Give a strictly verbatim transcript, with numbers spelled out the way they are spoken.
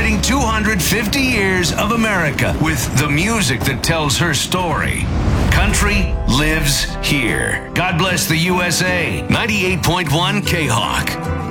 celebrating two hundred fifty years of America with the music that tells her story. Country lives here. God bless the U S A. ninety-eight point one K-Hawk.